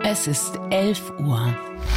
Es ist 11 Uhr.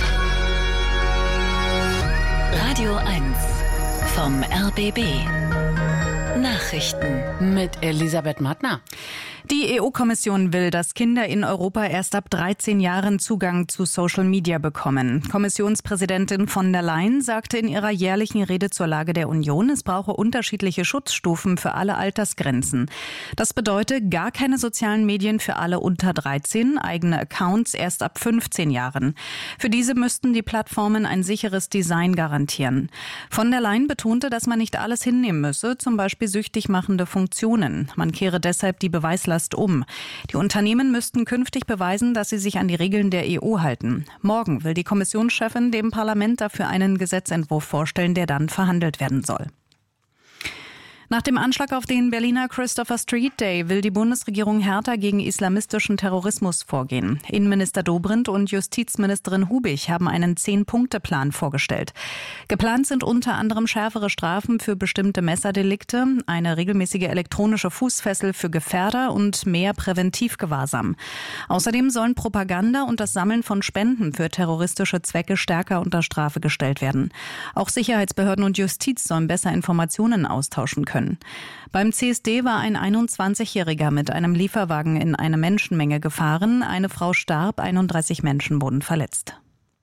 Radio 1 vom RBB. Nachrichten mit Elisabeth Mattner. Die EU-Kommission will, dass Kinder in Europa erst ab 13 Jahren Zugang zu Social Media bekommen. Kommissionspräsidentin von der Leyen sagte in ihrer jährlichen Rede zur Lage der Union, es brauche unterschiedliche Schutzstufen für alle Altersgrenzen. Das bedeutet gar keine sozialen Medien für alle unter 13, eigene Accounts erst ab 15 Jahren. Für diese müssten die Plattformen ein sicheres Design garantieren. Von der Leyen betonte, dass man nicht alles hinnehmen müsse, zum Beispiel süchtig machende Funktionen. Man kehre deshalb die Beweislast um. Die Unternehmen müssten künftig beweisen, dass sie sich an die Regeln der EU halten. Morgen will die Kommissionschefin dem Parlament dafür einen Gesetzentwurf vorstellen, der dann verhandelt werden soll. Nach dem Anschlag auf den Berliner Christopher Street Day will die Bundesregierung härter gegen islamistischen Terrorismus vorgehen. Innenminister Dobrindt und Justizministerin Hubig haben einen 10-Punkte-Plan vorgestellt. Geplant sind unter anderem schärfere Strafen für bestimmte Messerdelikte, eine regelmäßige elektronische Fußfessel für Gefährder und mehr Präventivgewahrsam. Außerdem sollen Propaganda und das Sammeln von Spenden für terroristische Zwecke stärker unter Strafe gestellt werden. Auch Sicherheitsbehörden und Justiz sollen besser Informationen austauschen können. Beim CSD war ein 21-Jähriger mit einem Lieferwagen in eine Menschenmenge gefahren. Eine Frau starb, 31 Menschen wurden verletzt.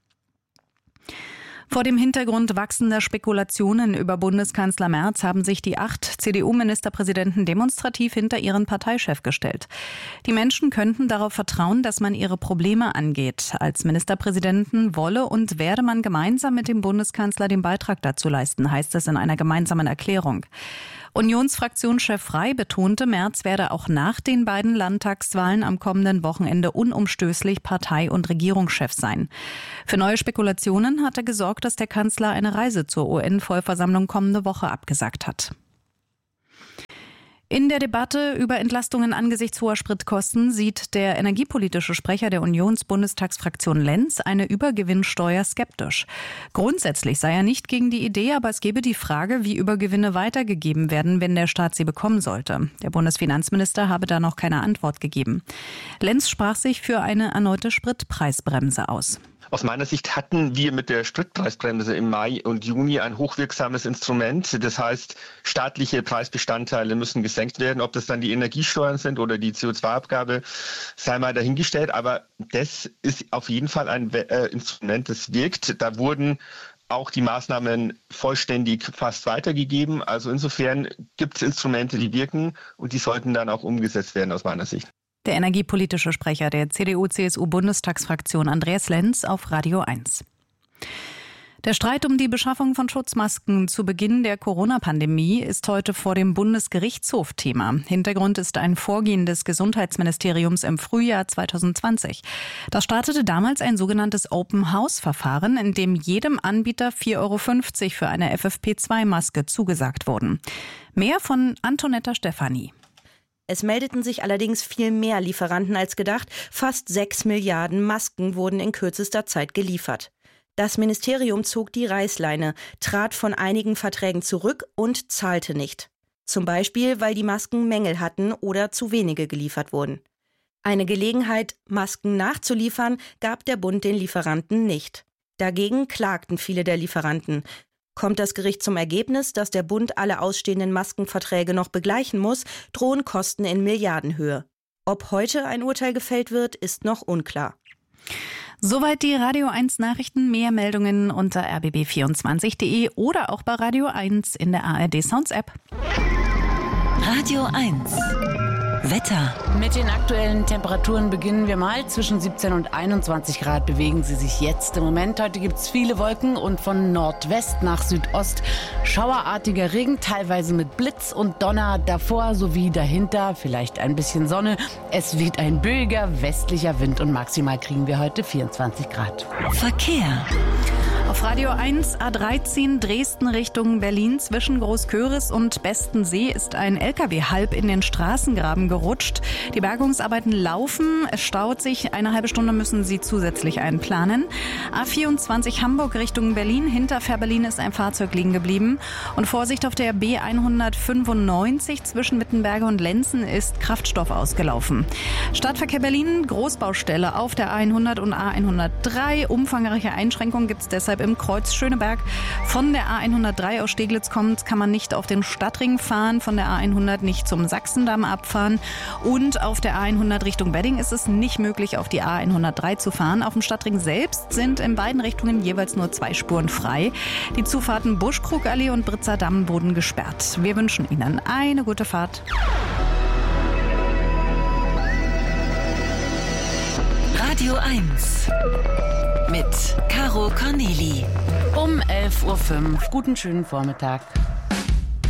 Vor dem Hintergrund wachsender Spekulationen über Bundeskanzler Merz haben sich die 8 CDU-Ministerpräsidenten demonstrativ hinter ihren Parteichef gestellt. Die Menschen könnten darauf vertrauen, dass man ihre Probleme angeht. Als Ministerpräsidenten wolle und werde man gemeinsam mit dem Bundeskanzler den Beitrag dazu leisten, heißt es in einer gemeinsamen Erklärung. Unionsfraktionschef Frey betonte, Merz werde auch nach den beiden Landtagswahlen am kommenden Wochenende unumstößlich Partei- und Regierungschef sein. Für neue Spekulationen hat er gesorgt, dass der Kanzler eine Reise zur UN-Vollversammlung kommende Woche abgesagt hat. In der Debatte über Entlastungen angesichts hoher Spritkosten sieht der energiepolitische Sprecher der Unionsbundestagsfraktion Lenz eine Übergewinnsteuer skeptisch. Grundsätzlich sei er nicht gegen die Idee, aber es gebe die Frage, wie Übergewinne weitergegeben werden, wenn der Staat sie bekommen sollte. Der Bundesfinanzminister habe da noch keine Antwort gegeben. Lenz sprach sich für eine erneute Spritpreisbremse aus. Aus meiner Sicht hatten wir mit der Spritpreisbremse im Mai und Juni ein hochwirksames Instrument. Das heißt, staatliche Preisbestandteile müssen gesenkt werden. Ob das dann die Energiesteuern sind oder die CO2-Abgabe, sei mal dahingestellt. Aber das ist auf jeden Fall ein Instrument, das wirkt. Da wurden auch die Maßnahmen vollständig fast weitergegeben. Also insofern gibt es Instrumente, die wirken und die sollten dann auch umgesetzt werden aus meiner Sicht. Der energiepolitische Sprecher der CDU-CSU-Bundestagsfraktion Andreas Lenz auf Radio 1. Der Streit um die Beschaffung von Schutzmasken zu Beginn der Corona-Pandemie ist heute vor dem Bundesgerichtshof Thema. Hintergrund ist ein Vorgehen des Gesundheitsministeriums im Frühjahr 2020. Das startete damals ein sogenanntes Open-House-Verfahren, in dem jedem Anbieter 4,50 € für eine FFP2-Maske zugesagt wurden. Mehr von Antonetta Stefani. Es meldeten sich allerdings viel mehr Lieferanten als gedacht. Fast 6 Milliarden Masken wurden in kürzester Zeit geliefert. Das Ministerium zog die Reißleine, trat von einigen Verträgen zurück und zahlte nicht. Zum Beispiel, weil die Masken Mängel hatten oder zu wenige geliefert wurden. Eine Gelegenheit, Masken nachzuliefern, gab der Bund den Lieferanten nicht. Dagegen klagten viele der Lieferanten. Kommt das Gericht zum Ergebnis, dass der Bund alle ausstehenden Maskenverträge noch begleichen muss, drohen Kosten in Milliardenhöhe. Ob heute ein Urteil gefällt wird, ist noch unklar. Soweit die Radio 1 Nachrichten. Mehr Meldungen unter rbb24.de oder auch bei Radio 1 in der ARD Sounds App. Radio 1 Wetter. Mit den aktuellen Temperaturen beginnen wir mal. Zwischen 17 und 21 Grad bewegen sie sich jetzt im Moment. Heute gibt es viele Wolken und von Nordwest nach Südost schauerartiger Regen, teilweise mit Blitz und Donner davor sowie dahinter. Vielleicht ein bisschen Sonne. Es weht ein böiger westlicher Wind und maximal kriegen wir heute 24 Grad. Verkehr. Auf Radio 1 A13 Dresden Richtung Berlin zwischen Großköris und Bestensee ist ein LKW halb in den Straßengraben gerutscht. Die Bergungsarbeiten laufen, es staut sich, eine halbe Stunde müssen sie zusätzlich einplanen. A24 Hamburg Richtung Berlin, hinter Fährberlin ist ein Fahrzeug liegen geblieben. Und Vorsicht, auf der B195 zwischen Wittenberge und Lenzen ist Kraftstoff ausgelaufen. Stadtverkehr Berlin, Großbaustelle auf der A100 und A103. Umfangreiche Einschränkungen gibt es deshalb im Kreuz Schöneberg. Von der A103 aus Steglitz kommt, kann man nicht auf den Stadtring fahren, von der A100 nicht zum Sachsendamm abfahren und auf der A100 Richtung Wedding ist es nicht möglich, auf die A103 zu fahren. Auf dem Stadtring selbst sind in beiden Richtungen jeweils nur 2 Spuren frei. Die Zufahrten Buschkrugallee und Britzer Damm wurden gesperrt. Wir wünschen Ihnen eine gute Fahrt. Radio 1 mit Caro Corneli. Um 11.05 Uhr. Guten schönen Vormittag.